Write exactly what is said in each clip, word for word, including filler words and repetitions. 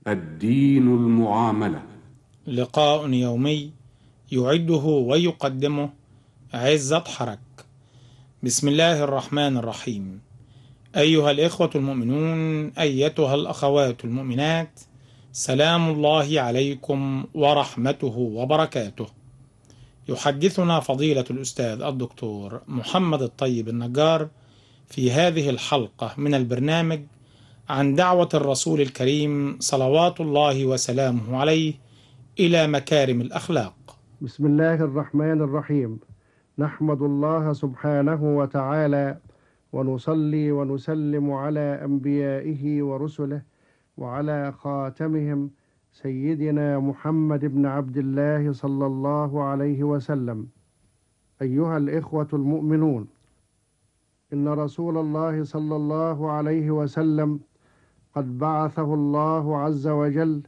الدين المعاملة. لقاء يومي يعده ويقدمه عزت حرك. بسم الله الرحمن الرحيم. أيها الإخوة المؤمنون، أيتها الأخوات المؤمنات، سلام الله عليكم ورحمته وبركاته. يحدثنا فضيلة الأستاذ الدكتور محمد الطيب النجار في هذه الحلقة من البرنامج عن دعوة الرسول الكريم صلوات الله وسلامه عليه إلى مكارم الأخلاق. بسم الله الرحمن الرحيم. نحمد الله سبحانه وتعالى ونصلي ونسلم على أنبيائه ورسله وعلى خاتمهم سيدنا محمد بن عبد الله صلى الله عليه وسلم. أيها الإخوة المؤمنون، إن رسول الله صلى الله عليه وسلم قد بعثه الله عز وجل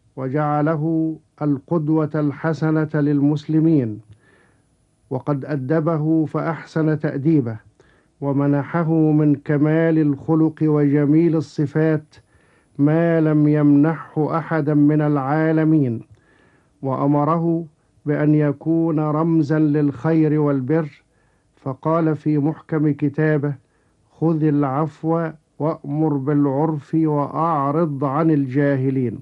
وجعله القدوة الحسنة للمسلمين، وقد أدبه فأحسن تأديبه، ومنحه من كمال الخلق وجميل الصفات ما لم يمنحه أحدا من العالمين، وأمره بأن يكون رمزا للخير والبر، فقال في محكم كتابه: خذ العفو وأمر بالعرف وأعرض عن الجاهلين.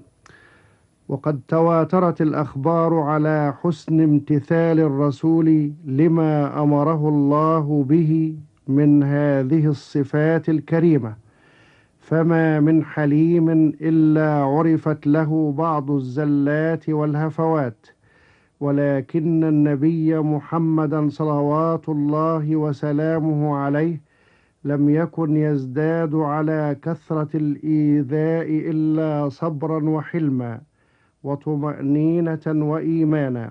وقد تواترت الأخبار على حسن امتثال الرسول لما أمره الله به من هذه الصفات الكريمة، فما من حليم إلا عرفت له بعض الزلات والهفوات، ولكن النبي محمدا صلوات الله وسلامه عليه لم يكن يزداد على كثرة الإيذاء إلا صبرا وحلما وطمأنينة وإيمانا.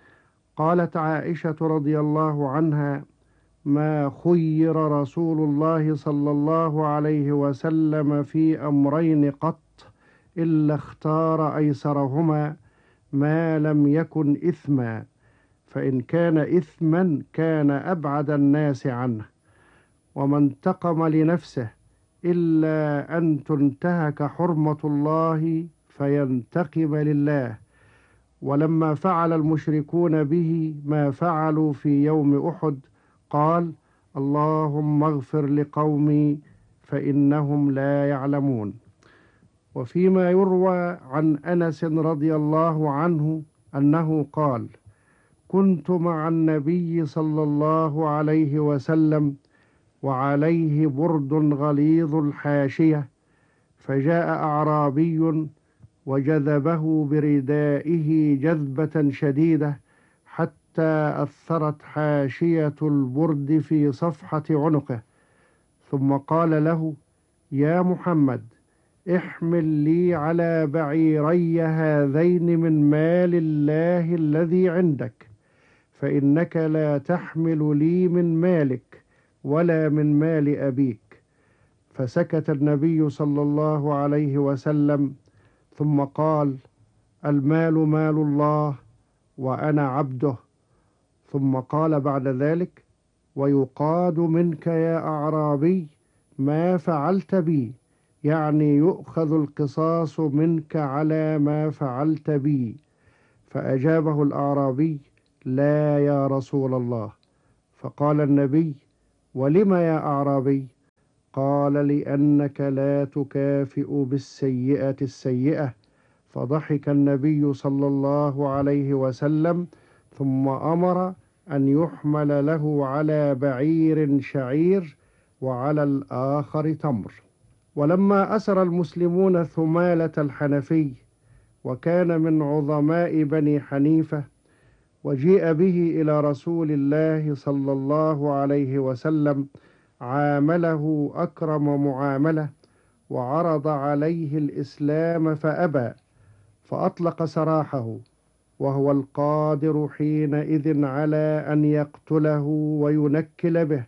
قالت عائشة رضي الله عنها: ما خير رسول الله صلى الله عليه وسلم في أمرين قط إلا اختار أيسرهما ما لم يكن إثما، فإن كان إثما كان أبعد الناس عنه، وما انتقم لنفسه إلا أن تنتهك حرمة الله فينتقم لله. ولما فعل المشركون به ما فعلوا في يوم أحد قال: اللهم اغفر لقومي فإنهم لا يعلمون. وفيما يروى عن أنس رضي الله عنه أنه قال: كنت مع النبي صلى الله عليه وسلم وعليه برد غليظ الحاشية، فجاء أعرابي وجذبه بردائه جذبة شديدة حتى أثرت حاشية البرد في صفحة عنقه، ثم قال له: يا محمد، احمل لي على بعيري هذين من مال الله الذي عندك، فإنك لا تحمل لي من مالك ولا من مال أبيك. فسكت النبي صلى الله عليه وسلم ثم قال: المال مال الله وأنا عبده. ثم قال بعد ذلك: ويقاد منك يا أعرابي ما فعلت بي، يعني يؤخذ القصاص منك على ما فعلت بي. فأجابه الأعرابي: لا يا رسول الله. فقال النبي: ولم يا أعرابي؟ قال: لأنك لا تكافئ بالسيئة السيئة. فضحك النبي صلى الله عليه وسلم ثم أمر أن يحمل له على بعير شعير وعلى الآخر تمر. ولما أسر المسلمون ثمالة الحنفي، وكان من عظماء بني حنيفة، وجيء به إلى رسول الله صلى الله عليه وسلم، عامله أكرم معاملة وعرض عليه الإسلام فأبى، فأطلق سراحه، وهو القادر حينئذ على أن يقتله وينكل به.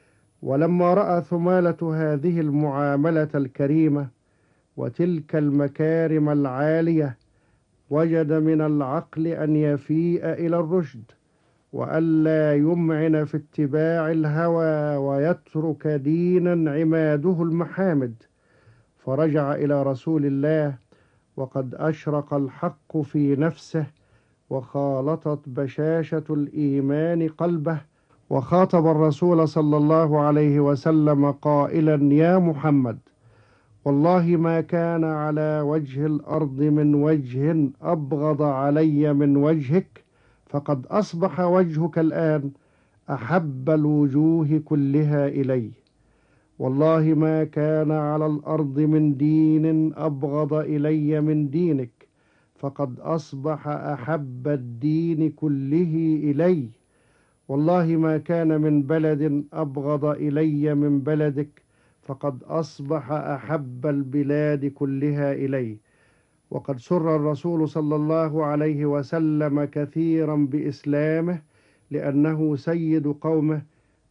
ولما رأى ثمالة هذه المعاملة الكريمة وتلك المكارم العالية، وجد من العقل أن يفيء إلى الرشد، وألا يمعن في اتباع الهوى ويترك دينا عماده المحامد، فرجع إلى رسول الله وقد أشرق الحق في نفسه، وخالطت بشاشة الإيمان قلبه، وخاطب الرسول صلى الله عليه وسلم قائلا: يا محمد، والله ما كان على وجه الأرض من وجه أبغض علي من وجهك، فقد أصبح وجهك الآن أحب الوجوه كلها إلي. والله ما كان على الأرض من دين أبغض إلي من دينك، فقد أصبح أحب الدين كله إلي. والله ما كان من بلد أبغض إلي من بلدك، فقد أصبح أحب البلاد كلها إلي. وقد سر الرسول صلى الله عليه وسلم كثيرا بإسلامه، لأنه سيد قومه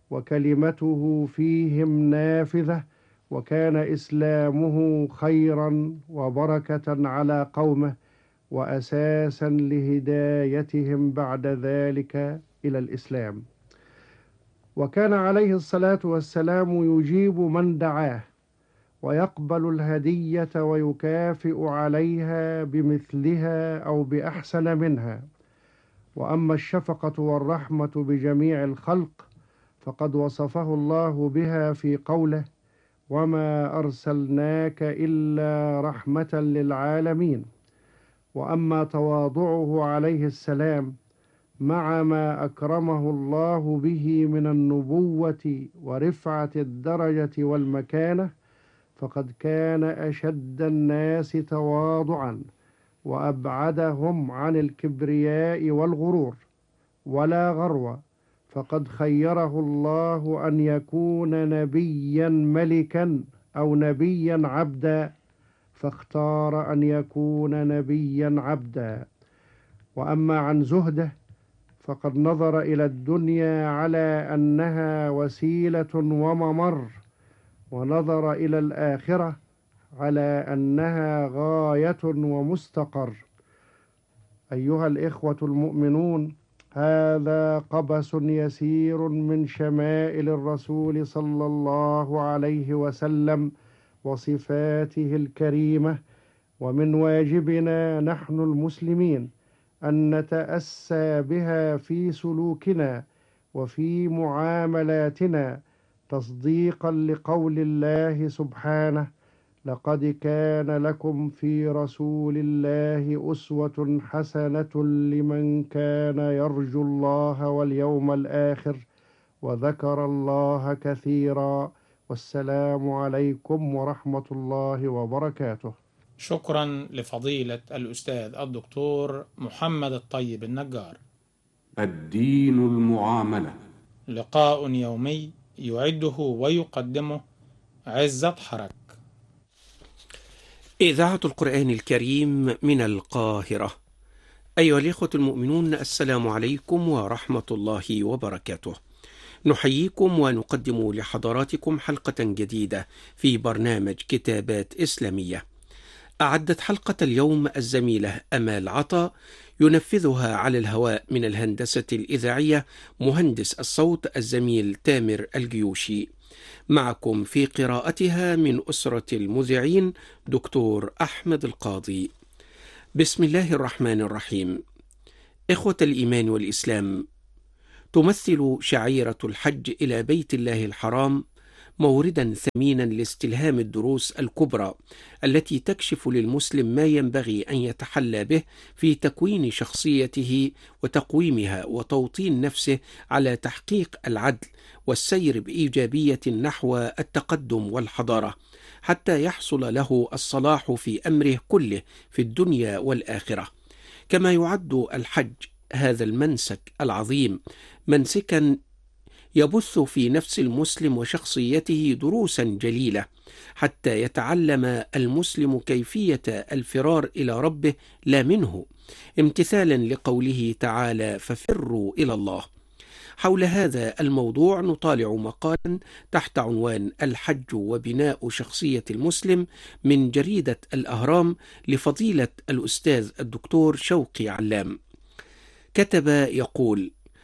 وكلمته فيهم نافذة، وكان إسلامه خيرا وبركة على قومه وأساسا لهدايتهم بعد ذلك إلى الإسلام. وكان عليه الصلاة والسلام يجيب من دعاه، ويقبل الهدية ويكافئ عليها بمثلها أو بأحسن منها. وأما الشفقة والرحمة بجميع الخلق فقد وصفه الله بها في قوله: وما أرسلناك إلا رحمة للعالمين. وأما تواضعه عليه السلام مع ما أكرمه الله به من النبوة ورفعة الدرجة والمكانة، فقد كان أشد الناس تواضعا وأبعدهم عن الكبرياء والغرور، ولا غرو، فقد خيره الله أن يكون نبيا ملكا أو نبيا عبدا، فاختار أن يكون نبيا عبدا. وأما عن زهده فقد نظر إلى الدنيا على أنها وسيلة وممر، ونظر إلى الآخرة على أنها غاية ومستقر. أيها الإخوة المؤمنون، هذا قبس يسير من شمائل الرسول صلى الله عليه وسلم وصفاته الكريمة، ومن واجبنا نحن المسلمين أن نتأسى بها في سلوكنا وفي معاملاتنا، تصديقا لقول الله سبحانه: لقد كان لكم في رسول الله أسوة حسنة لمن كان يرجو الله واليوم الآخر وذكر الله كثيرا. والسلام عليكم ورحمة الله وبركاته. شكرا لفضيلة الأستاذ الدكتور محمد الطيب النجار. الدين المعاملة، لقاء يومي يعده ويقدمه عزت حرك. إذاعة القرآن الكريم من القاهرة. أيها الإخوة المؤمنون، السلام عليكم ورحمة الله وبركاته. نحييكم ونقدم لحضراتكم حلقة جديدة في برنامج كتابات إسلامية. أعدت حلقة اليوم الزميلة أمال عطا، ينفذها على الهواء من الهندسة الإذاعية مهندس الصوت الزميل تامر الجيوشي. معكم في قراءتها من أسرة المذيعين دكتور أحمد القاضي. بسم الله الرحمن الرحيم. إخوة الإيمان والإسلام، تمثل شعيرة الحج إلى بيت الله الحرام موردا ثمينا لاستلهام الدروس الكبرى التي تكشف للمسلم ما ينبغي أن يتحلى به في تكوين شخصيته وتقويمها وتوطين نفسه على تحقيق العدل والسير بإيجابية نحو التقدم والحضارة، حتى يحصل له الصلاح في أمره كله في الدنيا والآخرة. كما يعد الحج هذا المنسك العظيم منسكا يبث في نفس المسلم وشخصيته دروسا جليلة، حتى يتعلم المسلم كيفية الفرار إلى ربه لا منه، امتثالا لقوله تعالى: ففروا إلى الله. حول هذا الموضوع نطالع مقالا تحت عنوان الحج وبناء شخصية المسلم من جريدة الأهرام لفضيلة الأستاذ الدكتور شوقي علام. كتب يقول: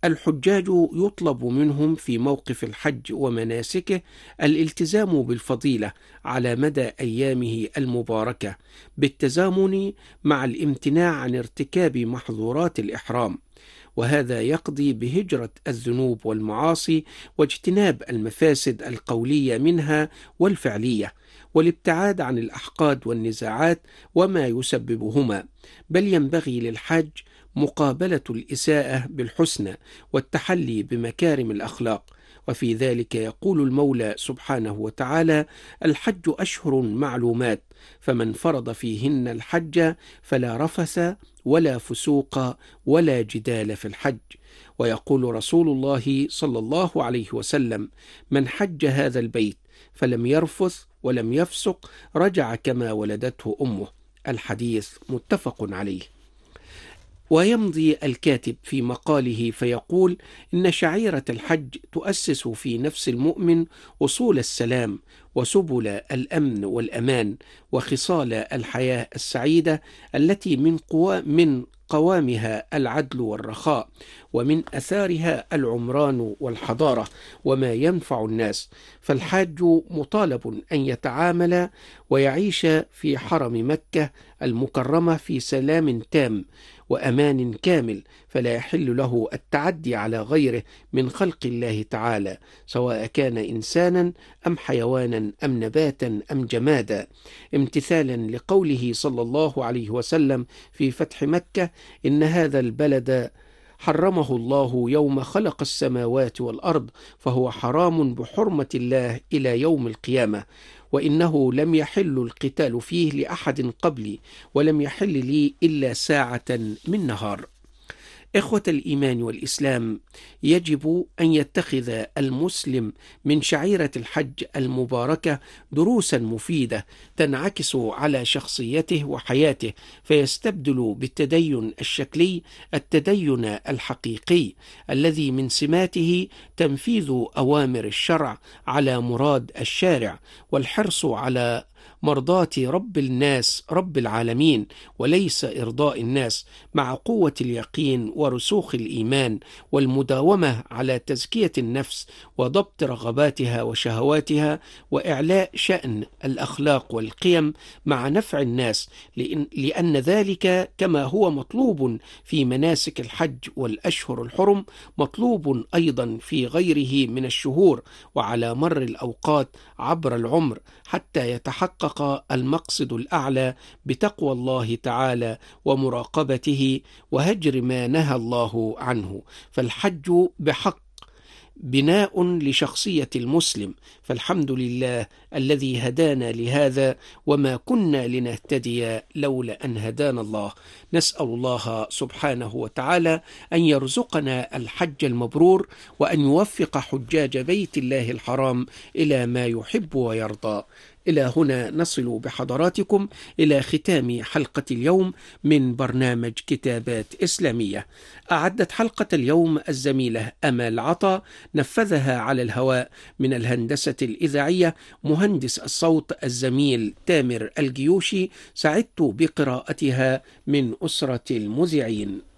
الحجاج يطلب منهم في موقف الحج ومناسكه الالتزام بالفضيلة على مدى أيامه المباركة بالتزامن مع الامتناع عن ارتكاب محظورات الإحرام، وهذا يقضي بهجرة الذنوب والمعاصي واجتناب المفاسد القولية منها والفعلية، والابتعاد عن الأحقاد والنزاعات وما يسببهما، بل ينبغي للحاج مقابلة الإساءة بالحسنى والتحلي بمكارم الأخلاق. وفي ذلك يقول المولى سبحانه وتعالى: الحج أشهر معلومات، فمن فرض فيهن الحج فلا رفث ولا فسوق ولا جدال في الحج. ويقول رسول الله صلى الله عليه وسلم: من حج هذا البيت فلم يرفث ولم يفسق رجع كما ولدته أمه. الحديث متفق عليه. ويمضي الكاتب في مقاله فيقول: إن شعيرة الحج تؤسس في نفس المؤمن أصول السلام وسبل الأمن والأمان وخصال الحياة السعيدة التي من قوى من قوامها العدل والرخاء، ومن أثارها العمران والحضارة وما ينفع الناس. فالحاج مطالب أن يتعامل ويعيش في حرم مكة المكرمة في سلام تام وأمان كامل، فلا يحل له التعدي على غيره من خلق الله تعالى، سواء كان إنسانا أم حيوانا أم نباتا أم جمادا، امتثالا لقوله صلى الله عليه وسلم في فتح مكة: إن هذا البلد حرمه الله يوم خلق السماوات والأرض، فهو حرام بحرمة الله إلى يوم القيامة، وإنه لم يحل القتال فيه لأحد قبلي، ولم يحل لي إلا ساعة من نهار. إخوة الإيمان والإسلام، يجب أن يتخذ المسلم من شعيرة الحج المباركة دروسا مفيدة تنعكس على شخصيته وحياته، فيستبدل بالتدين الشكلي التدين الحقيقي الذي من سماته تنفيذ أوامر الشرع على مراد الشارع، والحرص على مرضاة رب الناس رب العالمين وليس إرضاء الناس، مع قوة اليقين ورسوخ الإيمان والمداومة على تزكية النفس وضبط رغباتها وشهواتها وإعلاء شأن الأخلاق والقيم مع نفع الناس، لأن, لأن ذلك كما هو مطلوب في مناسك الحج والأشهر الحرم مطلوب أيضا في غيره من الشهور وعلى مر الأوقات عبر العمر، حتى يتحقق المقصد الأعلى بتقوى الله تعالى ومراقبته وهجر ما نهى الله عنه. فالحج بحق بناء لشخصية المسلم، فالحمد لله الذي هدانا لهذا وما كنا لنهتدي لولا أن هدانا الله. نسأل الله سبحانه وتعالى أن يرزقنا الحج المبرور، وأن يوفق حجاج بيت الله الحرام إلى ما يحب ويرضى. إلى هنا نصل بحضراتكم إلى ختام حلقة اليوم من برنامج كتابات إسلامية. أعدت حلقة اليوم الزميلة أمال عطا، نفذها على الهواء من الهندسة الإذاعية مهندس الصوت الزميل تامر الجيوشي، سعدت بقراءتها من أسرة المذيعين.